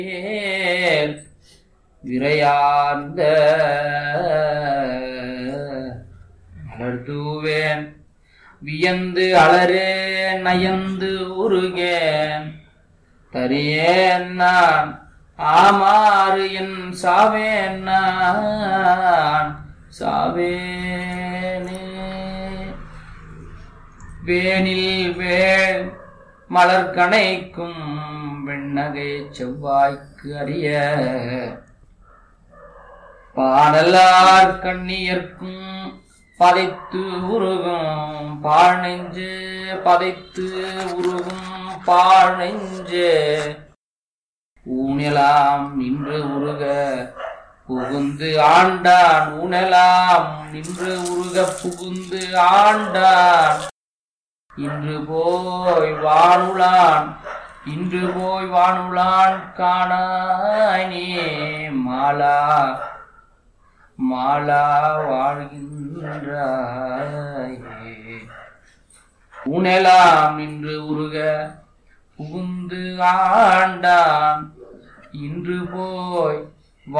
விரையார்ந்த மலர்தூவேன் வியந்து அலரே நயந்து உருகேன் தரியேன் நான் ஆமாறு என் சாவேன் நான் சாவேனே. வேனில் வேள் மலர்கணைக்கும் வெண்ணகை செவ்வாய்க்கு அறிய பாடலார் கண்ணியர்க்கும் பதைத்து உருகும் பாழ் நெஞ்சு பதைத்து உருகும் பாழ் நெஞ்சு ஊனெலாம் நின்று உருக புகுந்து ஆண்டான் ஊனெலாம் நின்று உருக புகுந்து ஆண்டான் இன்று போய் வானுளான் காணாய் நீ மாலா மாலா வாழ்கின்றாயே. ஊனெலாம் நின்று உருக புகுந்து ஆண்டான் இன்று போய்